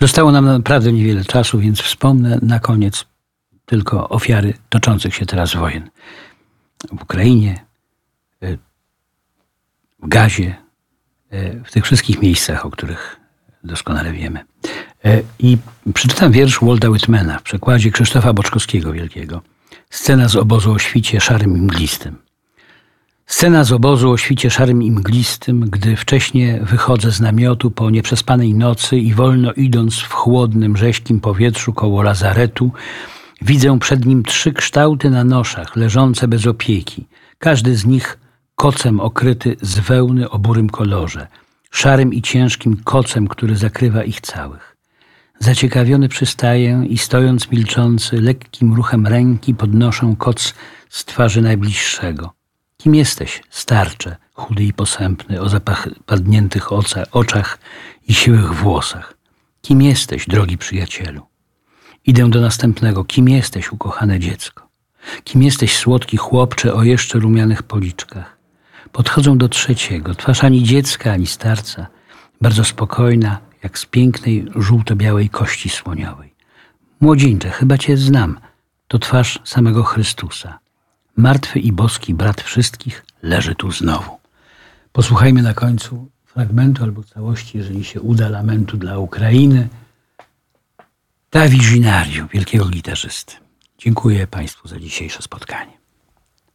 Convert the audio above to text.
Zostało nam naprawdę niewiele czasu, więc wspomnę na koniec tylko ofiary toczących się teraz wojen. W Ukrainie, w Gazie, w tych wszystkich miejscach, o których doskonale wiemy. I przeczytam wiersz Walta Whitmana w przekładzie Krzysztofa Boczkowskiego Wielkiego. Scena z obozu o świcie szarym i mglistym. Scena z obozu o świcie szarym i mglistym, gdy wcześnie wychodzę z namiotu po nieprzespanej nocy i wolno idąc w chłodnym, rześkim powietrzu koło lazaretu, widzę przed nim 3 kształty na noszach, leżące bez opieki. Każdy z nich kocem okryty z wełny o burym kolorze, szarym i ciężkim kocem, który zakrywa ich całych. Zaciekawiony przystaję i stojąc milczący, lekkim ruchem ręki podnoszę koc z twarzy najbliższego. Kim jesteś, starcze, chudy i posępny, o zapadniętych oczach i siwych włosach? Kim jesteś, drogi przyjacielu? Idę do następnego. Kim jesteś, ukochane dziecko? Kim jesteś, słodki chłopcze o jeszcze rumianych policzkach? Podchodzą do trzeciego. Twarz ani dziecka, ani starca. Bardzo spokojna, jak z pięknej, żółto-białej kości słoniowej. Młodzieńcze, chyba cię znam. To twarz samego Chrystusa. Martwy i boski brat wszystkich leży tu znowu. Posłuchajmy na końcu fragmentu albo całości, jeżeli się uda, lamentu dla Ukrainy. Da Viginariu, wielkiego gitarzysty. Dziękuję Państwu za dzisiejsze spotkanie.